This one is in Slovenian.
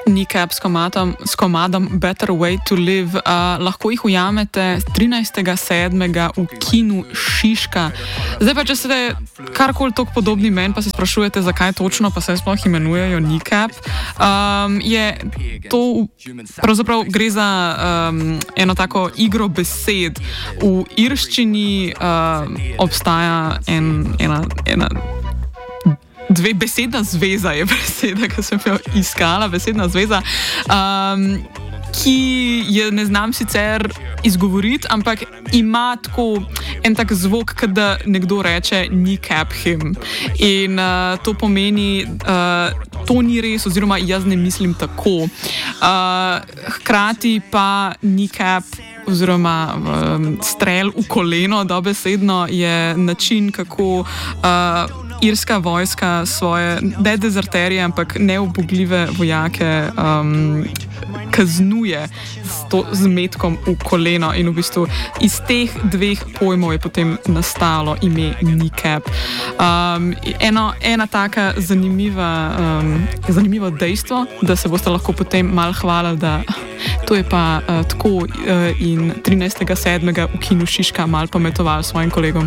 Kneecap s komadom Better Way to Live. Lahko jih ujamete 13.7. v kinu Šiška. Zdaj pa, če ste karkoli tako podobni meni, pa se sprašujete, zakaj točno pa se sploh imenujejo Kneecap, je to, pravzaprav gre za eno tako igro besed. V irščini obstaja besedna zveza je beseda, ki sem jo iskala, besedna zveza, ki je ne znam sicer izgovoriti, ampak ima tako en tak zvok, kot da nekdo reče kneecap him. In to pomeni, to ni res, oziroma jaz ne mislim tako. Hkrati pa kneecap oziroma strel v koleno, dobesedno, je način, kako irska vojska svoje ne dezerterje, ampak neubogljive vojake kaznuje z metkom v koleno, in v bistvu iz teh dveh pojmov je potem nastalo ime Kneecap. Ena taka zanimivo dejstvo, da se boste lahko potem malo hvalili, da to je pa tako, in 13.7. v kinu Šiška malo pometoval svojim kolegom.